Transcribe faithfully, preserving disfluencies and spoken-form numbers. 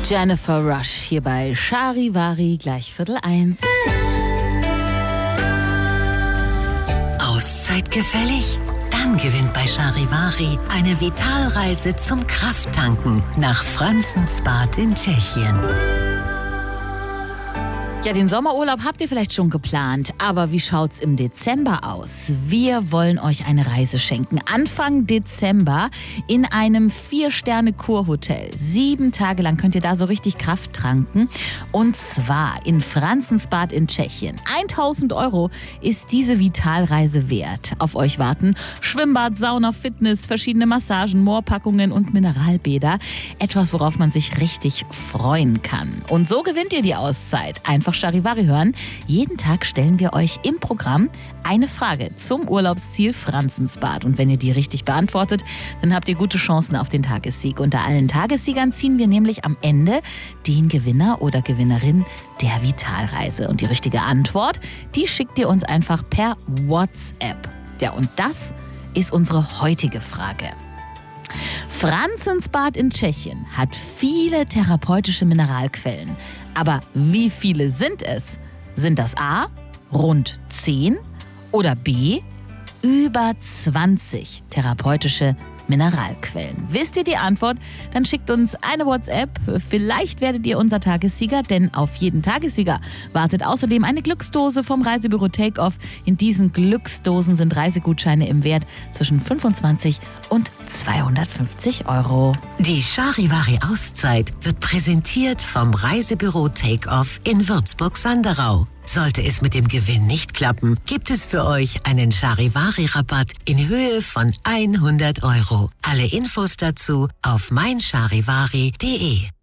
Jennifer Rush hier bei Charivari, gleich Viertel eins. Auszeit gefällig? Dann gewinnt bei Charivari eine Vitalreise zum Krafttanken nach Franzensbad in Tschechien. Ja, den Sommerurlaub habt ihr vielleicht schon geplant, aber wie schaut's im Dezember aus? Wir wollen euch eine Reise schenken. Anfang Dezember in einem Vier-Sterne-Kurhotel. Sieben Tage lang könnt ihr da so richtig Kraft tranken. Und zwar in Franzensbad in Tschechien. tausend Euro ist diese Vitalreise wert. Auf euch warten Schwimmbad, Sauna, Fitness, verschiedene Massagen, Moorpackungen und Mineralbäder. Etwas, worauf man sich richtig freuen kann. Und so gewinnt ihr die Auszeit. Einfach Charivari hören. Jeden Tag stellen wir euch im Programm eine Frage zum Urlaubsziel Franzensbad. Und wenn ihr die richtig beantwortet, dann habt ihr gute Chancen auf den Tagessieg. Unter allen Tagessiegern ziehen wir nämlich am Ende den Gewinner oder Gewinnerin der Vitalreise. Und die richtige Antwort, die schickt ihr uns einfach per WhatsApp. Ja, und das ist unsere heutige Frage. Franzensbad in Tschechien hat viele therapeutische Mineralquellen. Aber wie viele sind es? Sind das A, rund zehn oder B, über zwanzig therapeutische Mineralquellen? Wisst ihr die Antwort? Dann schickt uns eine WhatsApp. Vielleicht werdet ihr unser Tagessieger, denn auf jeden Tagessieger wartet außerdem eine Glücksdose vom Reisebüro Take-Off. In diesen Glücksdosen sind Reisegutscheine im Wert zwischen fünfundzwanzig und zweihundertfünfzig Euro. Die Charivari-Auszeit wird präsentiert vom Reisebüro Take-Off in Würzburg-Sanderau. Sollte es mit dem Gewinn nicht klappen, gibt es für euch einen Charivari-Rabatt in Höhe von hundert Euro. Alle Infos dazu auf mein charivari punkt de.